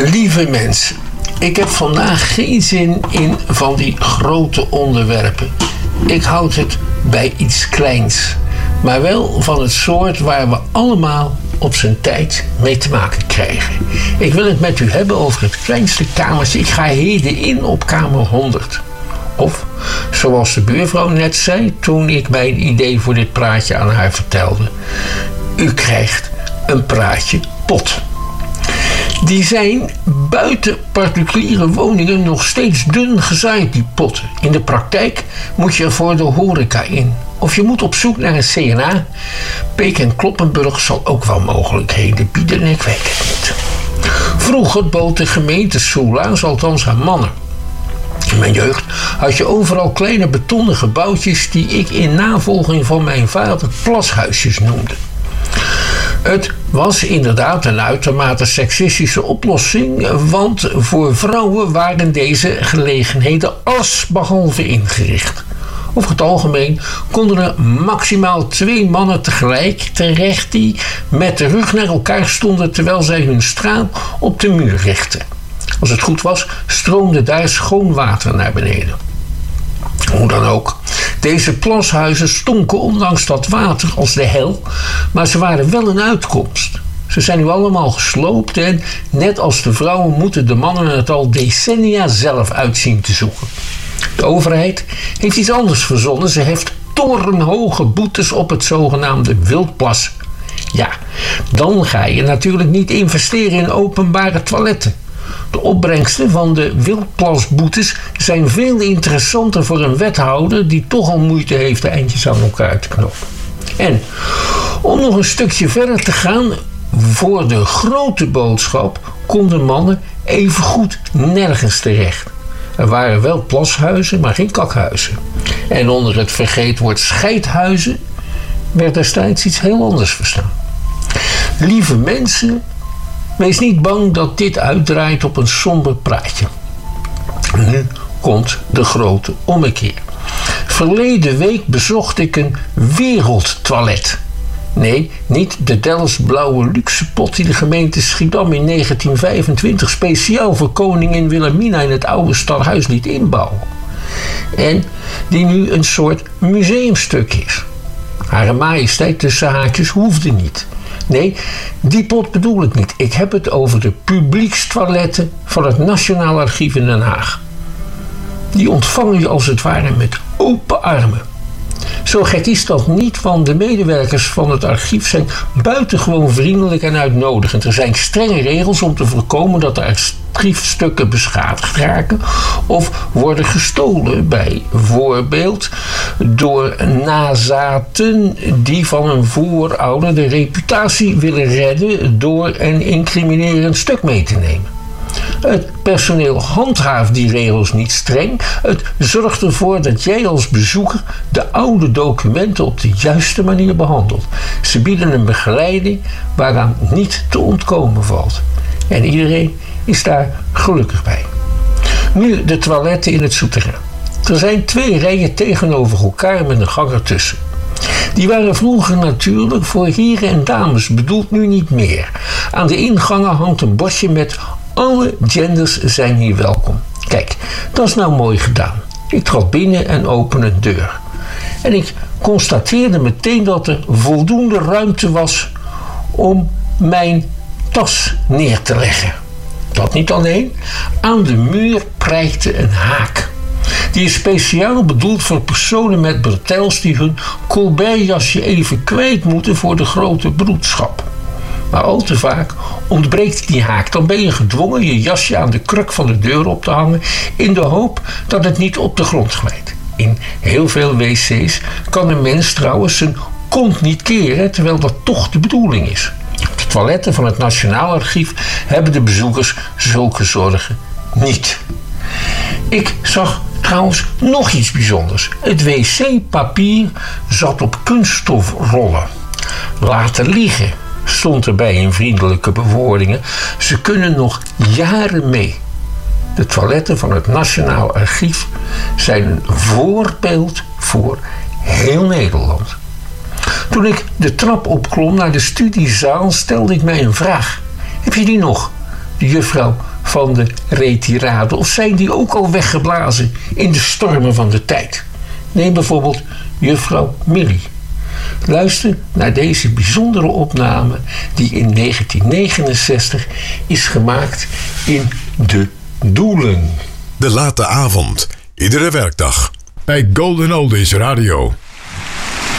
Lieve mensen, ik heb vandaag geen zin in van die grote onderwerpen. Ik houd het bij iets kleins, maar wel van het soort waar we allemaal op zijn tijd mee te maken krijgen. Ik wil het met u hebben over het kleinste kamertje. Ik ga heden in op kamer 100. Of, zoals de buurvrouw net zei toen ik mijn idee voor dit praatje aan haar vertelde. U krijgt een praatje pot. Die zijn buiten particuliere woningen nog steeds dun gezaaid, die potten. In de praktijk moet je er voor de horeca in. Of je moet op zoek naar een CNA. Peek en Kloppenburg zal ook wel mogelijkheden bieden, ik weet het niet. Vroeger bood de gemeente soela's, althans aan mannen. In mijn jeugd had je overal kleine betonnen gebouwtjes die ik in navolging van mijn vader plashuisjes noemde. Het was inderdaad een uitermate seksistische oplossing, want voor vrouwen waren deze gelegenheden allesbehalve ingericht. Over het algemeen konden er maximaal 2 mannen tegelijk terecht die met de rug naar elkaar stonden terwijl zij hun straal op de muur richtten. Als het goed was, stroomde daar schoon water naar beneden. Hoe dan ook, deze plashuizen stonken ondanks dat water als de hel, maar ze waren wel een uitkomst. Ze zijn nu allemaal gesloopt en, net als de vrouwen, moeten de mannen het al decennia zelf uitzien te zoeken. De overheid heeft iets anders verzonnen. Ze heft torenhoge boetes op het zogenaamde wildplas. Ja, dan ga je natuurlijk niet investeren in openbare toiletten. De opbrengsten van de wildplasboetes zijn veel interessanter voor een wethouder die toch al moeite heeft de eindjes aan elkaar te knopen. En om nog een stukje verder te gaan, voor de grote boodschap konden mannen evengoed nergens terecht. Er waren wel plashuizen, maar geen kakhuizen. En onder het vergeetwoord scheidhuizen werd destijds iets heel anders verstaan. Lieve mensen, wees niet bang dat dit uitdraait op een somber praatje. Nu komt de grote ommekeer. Verleden week bezocht ik een wereldtoilet. Nee, niet de Delfts-blauwe luxepot die de gemeente Schiedam in 1925 speciaal voor koningin Wilhelmina in het oude stadhuis liet inbouwen. En die nu een soort museumstuk is. Hare majesteit tussen haakjes hoefde niet. Nee, die pot bedoel ik niet. Ik heb het over de publiekstoiletten van het Nationaal Archief in Den Haag. Die ontvangen je als het ware met open armen. Zo gek is dat niet, want de medewerkers van het archief zijn buitengewoon vriendelijk en uitnodigend. Er zijn strenge regels om te voorkomen dat de archiefstukken beschadigd raken of worden gestolen, bijvoorbeeld door nazaten die van een voorouder de reputatie willen redden door een incriminerend stuk mee te nemen. Het personeel handhaaft die regels niet streng. Het zorgt ervoor dat jij als bezoeker de oude documenten op de juiste manier behandelt. Ze bieden een begeleiding waaraan niet te ontkomen valt. En iedereen is daar gelukkig bij. Nu de toiletten in het souterrain. Er zijn 2 rijen tegenover elkaar met een gang ertussen. Die waren vroeger natuurlijk voor heren en dames bedoeld, nu niet meer. Aan de ingangen hangt een bordje met alle genders zijn hier welkom. Kijk, dat is nou mooi gedaan. Ik trad binnen en opende een deur. En ik constateerde meteen dat er voldoende ruimte was om mijn tas neer te leggen. Dat niet alleen. Aan de muur prijkte een haak. Die is speciaal bedoeld voor personen met bretels die hun Colbertjasje even kwijt moeten voor de grote broedschap. Maar al te vaak ontbreekt die haak. Dan ben je gedwongen je jasje aan de kruk van de deur op te hangen in de hoop dat het niet op de grond glijdt. In heel veel wc's kan een mens trouwens zijn kont niet keren, terwijl dat toch de bedoeling is. Op de toiletten van het Nationaal Archief hebben de bezoekers zulke zorgen niet. Ik zag trouwens nog iets bijzonders. Het wc-papier zat op kunststofrollen. Laten liggen, stond erbij in vriendelijke bewoordingen. Ze kunnen nog jaren mee. De toiletten van het Nationaal Archief zijn een voorbeeld voor heel Nederland. Toen ik de trap opklom naar de studiezaal stelde ik mij een vraag. Heb je die nog? De juffrouw van de retirade? Of zijn die ook al weggeblazen in de stormen van de tijd? Neem bijvoorbeeld juffrouw Millie. Luister naar deze bijzondere opname die in 1969 is gemaakt in De Doelen. De late avond, iedere werkdag bij Golden Oldies Radio.